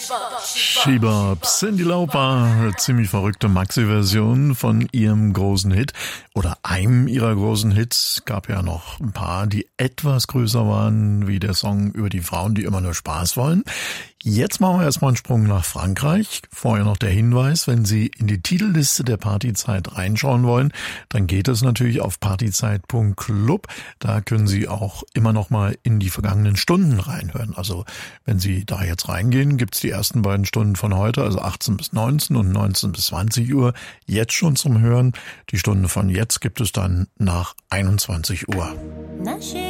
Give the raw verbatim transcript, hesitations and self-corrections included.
She-Bop, Cyndi Lauper, ziemlich verrückte Maxi-Version von ihrem großen Hit oder einem ihrer großen Hits. Gab ja noch ein paar, die etwas größer waren, wie der Song über die Frauen, die immer nur Spaß wollen. Jetzt machen wir erstmal einen Sprung nach Frankreich. Vorher noch der Hinweis, wenn Sie in die Titelliste der Partyzeit reinschauen wollen, dann geht es natürlich auf partyzeit punkt club. Da können Sie auch immer noch mal in die vergangenen Stunden reinhören. Also wenn Sie da jetzt reingehen, gibt's die ersten beiden Stunden von heute, also achtzehn bis neunzehn und neunzehn bis zwanzig Uhr, jetzt schon zum Hören. Die Stunde von jetzt gibt es dann nach einundzwanzig Uhr.